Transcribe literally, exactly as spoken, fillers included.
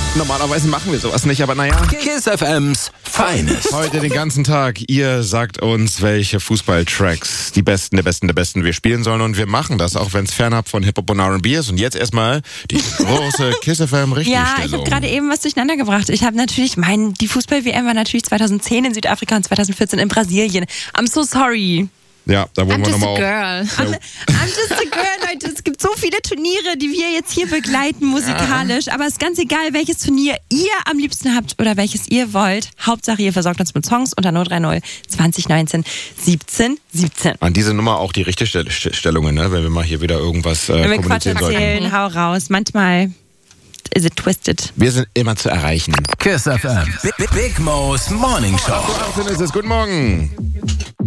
Normalerweise machen wir sowas nicht, aber naja. Kiss F M's Finest. Heute den ganzen Tag. Ihr sagt uns, welche Fußballtracks die besten, der besten, der besten wir spielen sollen. Und wir machen das, auch wenn es fernab von Hip-Hop und R and B ist. Und jetzt erstmal die große Kiss F M Richtigstellung. Ja, ich habe gerade eben was durcheinander gebracht. Ich habe natürlich, mein, die Fußball-W M war natürlich zweitausendzehn in Südafrika und zweitausendvierzehn in Brasilien. I'm so sorry. Ja, da wollen I'm wir just nochmal a girl. I'm, I'm just a girl, Leute. Es gibt so viele Turniere, die wir jetzt hier begleiten musikalisch. Aber es ist ganz egal, welches Turnier ihr am liebsten habt oder welches ihr wollt. Hauptsache, ihr versorgt uns mit Songs unter null drei null zwanzig neunzehn siebzehn siebzehn. An diese Nummer auch die Richtigstellungen, ne? Wenn wir mal hier wieder irgendwas äh, Wenn wir Quatsch kommunizieren sollten. erzählen, hau raus. Manchmal is it twisted. Wir sind immer zu erreichen. Kiss F M. Big, Big Mo's Morning Show. achtzehn ist es. Guten Morgen.